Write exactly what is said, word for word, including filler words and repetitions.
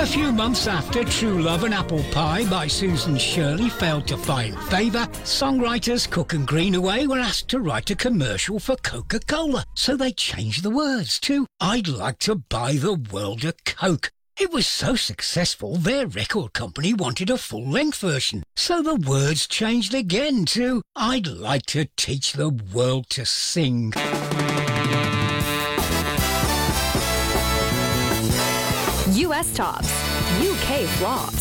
few months after True Love and Apple Pie by Susan Shirley failed to find favour, songwriters Cook and Greenaway were asked to write a commercial for Coca-Cola. So they changed the words to I'd like to buy the world a Coke. It was so successful, their record company wanted a full-length version. So the words changed again to I'd like to teach the world to sing. U S tops, U K flops.